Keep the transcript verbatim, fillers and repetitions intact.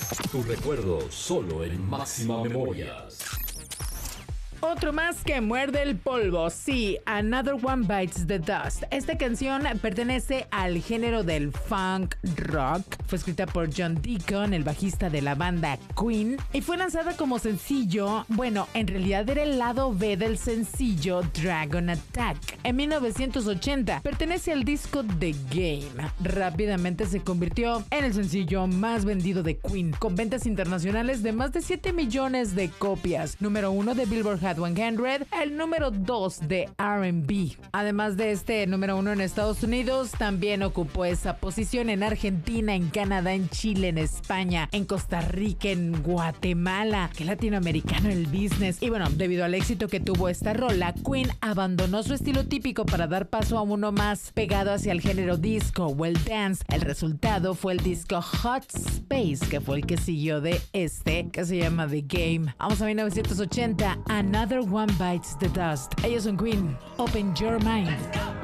Tu recuerdo solo en Máxima Memorias. Otro más que muerde el polvo, sí, Another One Bites the Dust. Esta canción pertenece al género del funk rock. Fue escrita por John Deacon, el bajista de la banda Queen, y fue lanzada como sencillo. Bueno, en realidad era el lado B del sencillo Dragon Attack. En mil novecientos ochenta pertenece al disco The Game. Rápidamente se convirtió en el sencillo más vendido de Queen, con ventas internacionales de más de siete millones de copias. Número uno de Billboard Hot cien, el número dos de R and B. Además de este número uno en Estados Unidos, también ocupó esa posición en Argentina, en Canadá, en Chile, en España, en Costa Rica, en Guatemala. Qué latinoamericano el business. Y bueno, debido al éxito que tuvo esta rola, Queen abandonó su estilo típico para dar paso a uno más pegado hacia el género disco o el dance. El resultado fue el disco Hot Space, que fue el que siguió de este, que se llama The Game. Vamos a mil novecientos ochenta, Another One Bites the Dust. Ellos son Queen. Open your mind.